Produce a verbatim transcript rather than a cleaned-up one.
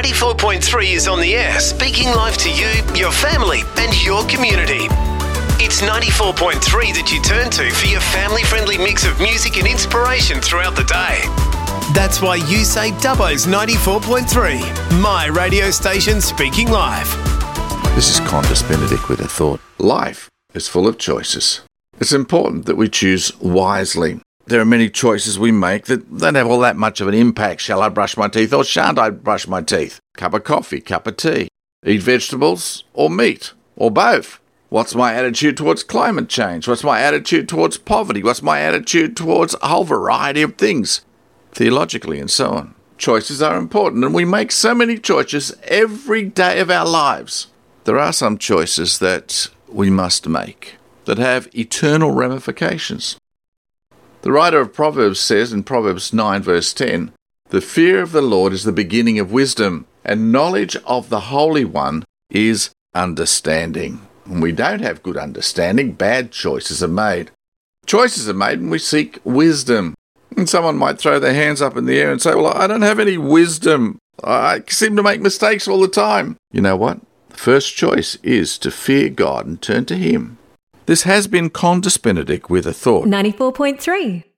ninety-four point three is on the air, speaking live to you, your family and your community. It's ninety-four point three that you turn to for your family-friendly mix of music and inspiration throughout the day. That's why you say Dubbo's ninety-four point three, my radio station speaking live. This is Qantas Benedict with a thought. Life is full of choices. It's important that we choose wisely. There are many choices we make that don't have all that much of an impact. Shall I brush my teeth or shan't I brush my teeth? Cup of coffee, cup of tea. Eat vegetables or meat or both. What's my attitude towards climate change? What's my attitude towards poverty? What's my attitude towards a whole variety of things, theologically and so on? Choices are important, and we make so many choices every day of our lives. There are some choices that we must make that have eternal ramifications. The writer of Proverbs says in Proverbs nine verse ten, "The fear of the Lord is the beginning of wisdom, and knowledge of the Holy One is understanding." When we don't have good understanding, bad choices are made. Choices are made when we seek wisdom. And someone might throw their hands up in the air and say, "Well, I don't have any wisdom. I seem to make mistakes all the time." You know what? The first choice is to fear God and turn to Him. This has been Qantas Benedict with a thought. ninety-four point three.